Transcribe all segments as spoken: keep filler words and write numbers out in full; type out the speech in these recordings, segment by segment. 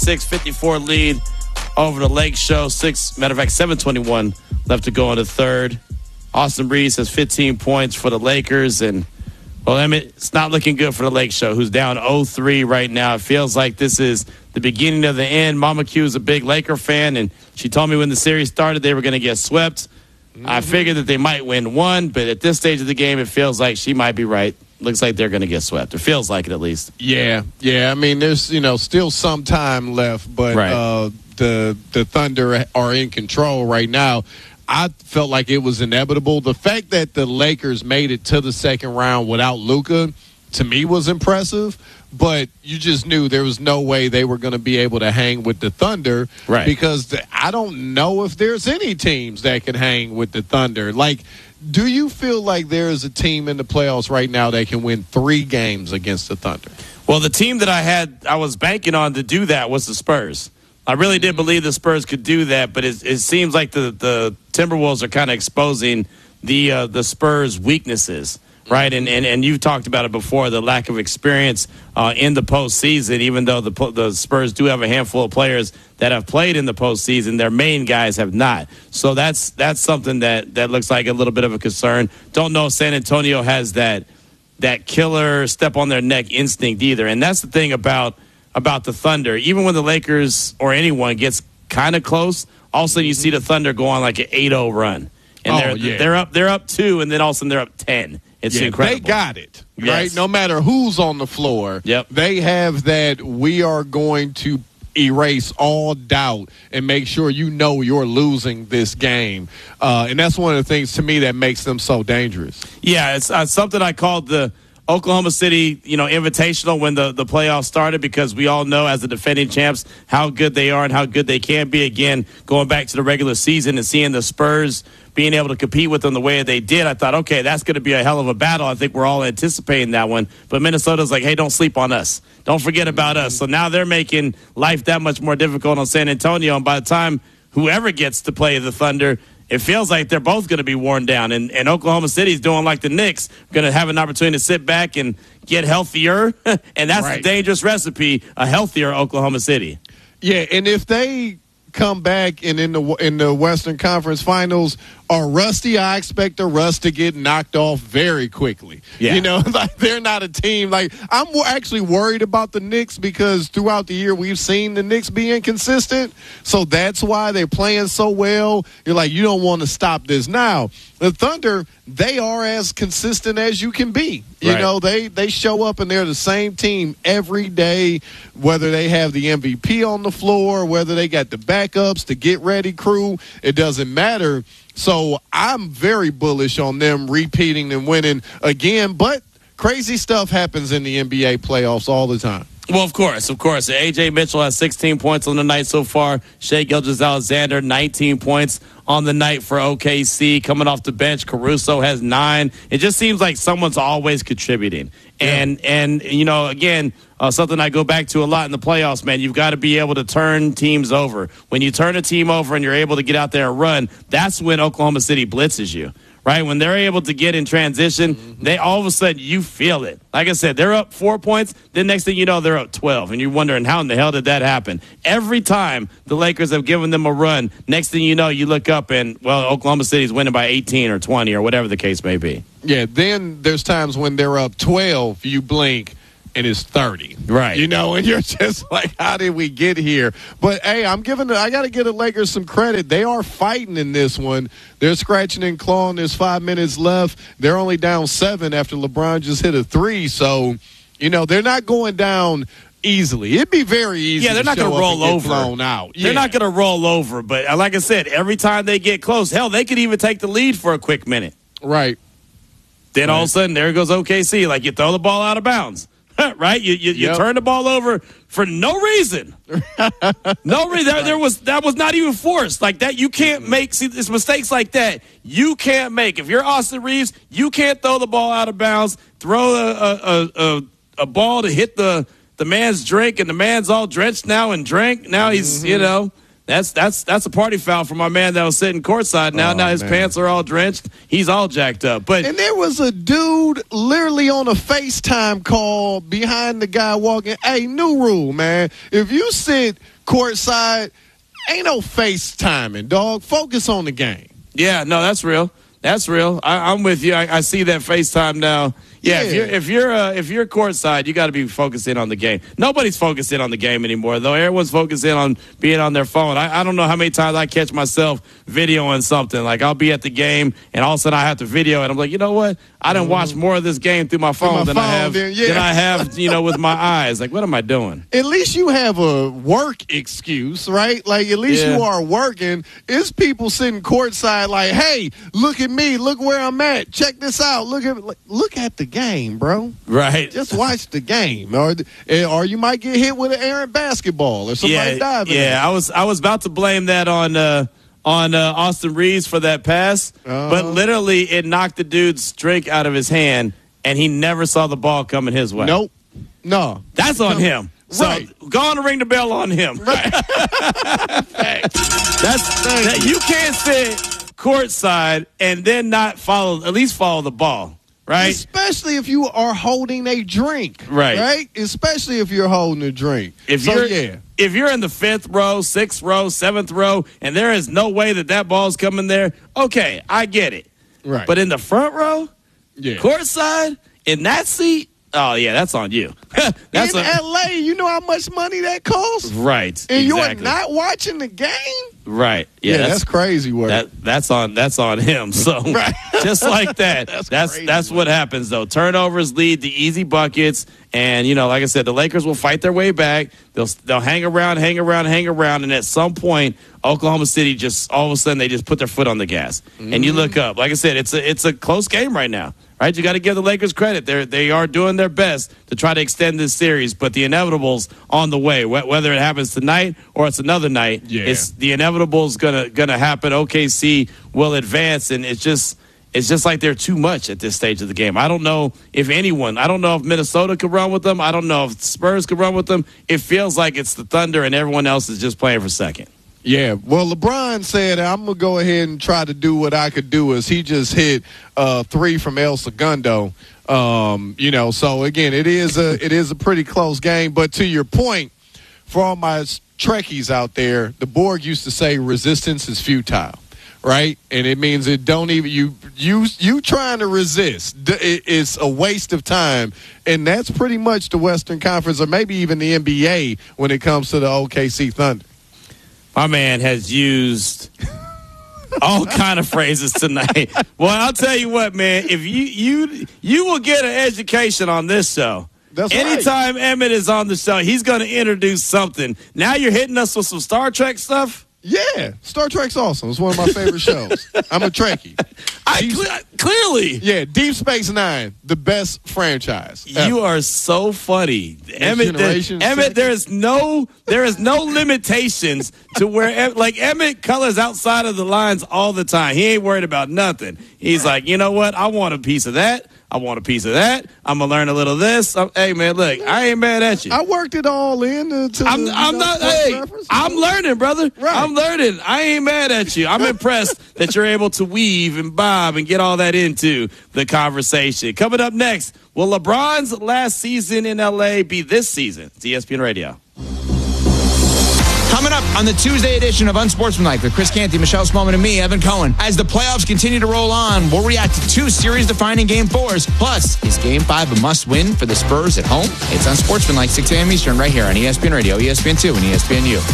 six fifty-four lead over the Lake Show. Six, matter of fact, seven twenty-one left to go in the third. Austin Reeves has fifteen points for the Lakers. And, well, I mean, it's not looking good for the Lake Show, who's down oh three right now. It feels like this is the beginning of the end. Mama Q is a big Laker fan, and she told me when the series started they were going to get swept. Mm-hmm. I figured that they might win one, but at this stage of the game, it feels like she might be right. Looks like they're going to get swept. It feels like it, at least. Yeah, yeah. I mean, there's, you know, still some time left, but right. uh, the the Thunder are in control right now. I felt like it was inevitable. The fact that the Lakers made it to the second round without Luka, to me, was impressive. But you just knew there was no way they were going to be able to hang with the Thunder. Right. Because the, I don't know if there's any teams that can hang with the Thunder. Like, do you feel like there is a team in the playoffs right now that can win three games against the Thunder? Well, the team that I had, I was banking on to do that was the Spurs. I really did believe the Spurs could do that, but it, it seems like the, the Timberwolves are kind of exposing the uh, the Spurs' weaknesses, right? And, and and you've talked about it before, the lack of experience uh, in the postseason, even though the the Spurs do have a handful of players that have played in the postseason, their main guys have not. So that's that's something that, that looks like a little bit of a concern. Don't know if San Antonio has that that killer step on their neck instinct either. And that's the thing about about the Thunder. Even when the Lakers or anyone gets kind of close, all of a sudden you see the Thunder go on like an eight oh run. And oh, they're yeah. they're up they're up two, and then all of a sudden they're up ten. It's yeah, incredible. They got it, yes. right? No matter who's on the floor, yep. they have that we are going to erase all doubt and make sure you know you're losing this game. Uh, and that's one of the things to me that makes them so dangerous. Yeah, it's uh, something I called the Oklahoma City, you know, invitational when the, the playoffs started, because we all know as the defending champs how good they are and how good they can be. Again, going back to the regular season and seeing the Spurs being able to compete with them the way they did, I thought, okay, that's going to be a hell of a battle. I think we're all anticipating that one. But Minnesota's like, hey, don't sleep on us. Don't forget about us. So now they're making life that much more difficult on San Antonio. And by the time whoever gets to play the Thunder, it feels like they're both going to be worn down. And, and Oklahoma City's doing like the Knicks, going to have an opportunity to sit back and get healthier. And that's right. a dangerous recipe, a healthier Oklahoma City. Yeah, and if they come back and in the in the Western Conference Finals are rusty, I expect the Rust to get knocked off very quickly. Yeah. You know, like they're not a team. Like, I'm actually worried about the Knicks because throughout the year we've seen the Knicks be inconsistent. So that's why they're playing so well. You're like, you don't want to stop this. Now, the Thunder, they are as consistent as you can be. You right. know, they, they show up and they're the same team every day, whether they have the M V P on the floor, whether they got the backups, the get ready crew, it doesn't matter. So I'm very bullish on them repeating and winning again, but crazy stuff happens in the N B A playoffs all the time. Well, of course, of course. A J Mitchell has sixteen points on the night so far. Shai Gilgeous-Alexander, nineteen points on the night for O K C. Coming off the bench, Caruso has nine. It just seems like someone's always contributing. And, yeah. and you know, again, uh, something I go back to a lot in the playoffs, man, you've got to be able to turn teams over. When you turn a team over and you're able to get out there and run, that's when Oklahoma City blitzes you. Right, when they're able to get in transition, mm-hmm. they all of a sudden you feel it. Like I said, they're up four points. Then next thing you know, they're up twelve, and you're wondering how in the hell did that happen? Every time the Lakers have given them a run, next thing you know, you look up and well, Oklahoma City's winning by eighteen or twenty or whatever the case may be. Yeah, then there's times when they're up twelve, you blink, and it's thirty. Right. You know, and you're just like, how did we get here? But, hey, I'm giving the, I got to give the Lakers some credit. They are fighting in this one. They're scratching and clawing. There's five minutes left. They're only down seven after LeBron just hit a three. So, you know, they're not going down easily. It'd be very easy. Yeah, they're not going to roll over. Blown out. They're yeah. not going to roll over. But like I said, every time they get close, hell, they could even take the lead for a quick minute. Right. Then right. all of a sudden, there goes O K C. Like you throw the ball out of bounds. Right, you you, you yep. turn the ball over for no reason, no reason. There, there was that was not even forced like that. You can't make see it's mistakes like that. You can't make if you're Austin Reeves. You can't throw the ball out of bounds. Throw a a, a, a ball to hit the the man's drink, and the man's all drenched now and drank. Now he's mm-hmm. you know. That's that's that's a party foul for my man that was sitting courtside. Now, oh, now his man. pants are all drenched. He's all jacked up. But and there was a dude literally on a FaceTime call behind the guy walking. Hey, new rule, man. If you sit courtside, ain't no FaceTiming, dog. Focus on the game. Yeah, no, that's real. That's real. I, I'm with you. I, I see that FaceTime now. Yeah, Yeah. if you're if you're uh, if you're courtside, you got to be focused in on the game. Nobody's focused in on the game anymore, though. Everyone's focused in on being on their phone. I, I don't know how many times I catch myself videoing something. Like I'll be at the game, and all of a sudden I have to video, and I'm like, you know what? I didn't watch more of this game through my phone my than phone, I have then, yeah. than I have, you know, with my eyes. Like, what am I doing? At least you have a work excuse, right? Like, at least Yeah. you are working. It's people sitting courtside like, hey, look at me. Look where I'm at. Check this out. Look at look at the game, bro. Right. Just watch the game. Or, or you might get hit with an errant basketball or somebody yeah, diving. Yeah, I was I was about to blame that on uh, on uh, Austin Reeves for that pass, Uh-huh. but literally it knocked the dude's drink out of his hand, and he never saw the ball coming his way. Nope. No. That's on him. So Right. go on and ring the bell on him. Right. That's that, you can't sit courtside and then not follow, at least follow the ball, right? Especially if you are holding a drink. Right. Right? Especially if you're holding a drink. If so, you're yeah. if you're in the fifth row, sixth row, seventh row, and there is no way that that ball's coming there, okay, I get it. Right. But in the front row, yeah. courtside, in that seat, oh yeah, that's on you. That's in a, L A, you know how much money that costs? right. And exactly. you're not watching the game? right. Yeah, Yeah, that's, that's, crazy work. that that's on that's on him. So Right. just like that. That's that's crazy that's what happens though. Turnovers lead to easy buckets, and you know, like I said, the Lakers will fight their way back. They'll they'll hang around, hang around, hang around, and at some point, Oklahoma City just all of a sudden they just put their foot on the gas, mm-hmm. and you look up. Like I said, it's a it's a close game right now. Right, you got to give the Lakers credit. They they are doing their best to try to extend this series, but the inevitable's on the way. Wh- whether it happens tonight or it's another night, Yeah. it's the inevitable's gonna gonna happen. O K C will advance, and it's just it's just like they're too much at this stage of the game. I don't know if anyone. I don't know if Minnesota could run with them. I don't know if Spurs could run with them. It feels like it's the Thunder, and everyone else is just playing for second. Yeah, well, LeBron said, I'm going to go ahead and try to do what I could do as he just hit uh, three from El Segundo. Um, you know, so, again, it is a it is a pretty close game. But to your point, for all my Trekkies out there, the Borg used to say resistance is futile, right? And it means it don't even – you you you trying to resist. It's a waste of time. And that's pretty much the Western Conference or maybe even the N B A when it comes to the O K C Thunder. My man has used all kind of phrases tonight. Well, I'll tell you what, man. If you you you will get an education on this show. That's Anytime right. Emmett is on the show, he's going to introduce something. Now you're hitting us with some Star Trek stuff. Yeah, Star Trek's awesome. It's one of my favorite shows. I'm a Trekkie. I cle- clearly. Yeah, Deep Space Nine, the best franchise. You ever. are so funny, Emmett. There, generation Emmett, second. there is no there is no limitations to where like Emmett colors outside of the lines all the time. He ain't worried about nothing. He's like, you know what? I want a piece of that. I want a piece of that. I'm gonna learn a little of this. I'm, hey man, look, I ain't mad at you. I worked it all in. To I'm, the, I'm you know, not. sports Hey, reference. I'm learning, brother. Right. I'm learning. I ain't mad at you. I'm impressed that you're able to weave and bob and get all that into the conversation. Coming up next, will LeBron's last season in L A be this season? It's E S P N Radio. Coming up on the Tuesday edition of Unsportsmanlike with Chris Canty, Michelle Smallman, and me, Evan Cohen. As the playoffs continue to roll on, we'll react to two series-defining Game fours. Plus, is Game five a must-win for the Spurs at home? It's Unsportsmanlike, six a.m. Eastern, right here on E S P N Radio, E S P N two, and E S P N U.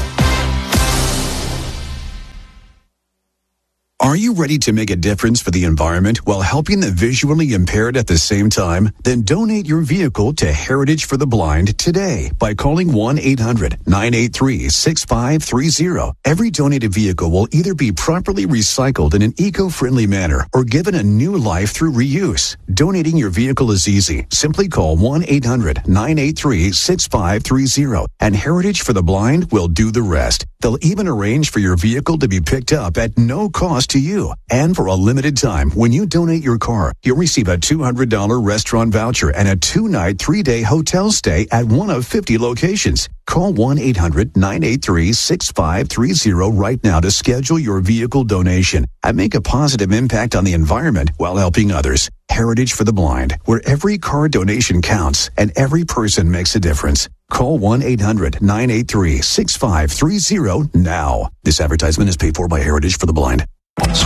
Are you ready to make a difference for the environment while helping the visually impaired at the same time? Then donate your vehicle to Heritage for the Blind today by calling one eight hundred nine eight three six five three zero. Every donated vehicle will either be properly recycled in an eco-friendly manner or given a new life through reuse. Donating your vehicle is easy. Simply call one eight hundred nine eight three six five three zero and Heritage for the Blind will do the rest. They'll even arrange for your vehicle to be picked up at no cost to you. And for a limited time, when you donate your car, you'll receive a two hundred dollars restaurant voucher and a two-night, three-day hotel stay at one of fifty locations. Call one eight hundred nine eight three six five three zero right now to schedule your vehicle donation and make a positive impact on the environment while helping others. Heritage for the Blind, where every car donation counts and every person makes a difference. Call one eight hundred nine eight three six five three zero now. This advertisement is paid for by Heritage for the Blind.